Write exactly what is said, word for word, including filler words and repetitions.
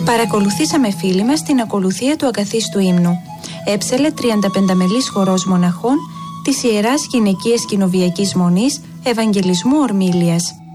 Παρακολουθήσαμε φίλοι μας την ακολουθία του ακαθίστου ύμνου. Έψελε τριανταπενταμελής χορός μοναχών της Ιεράς Γυναικείας Κοινοβιακής Μονής Ευαγγελισμού Ορμήλιας.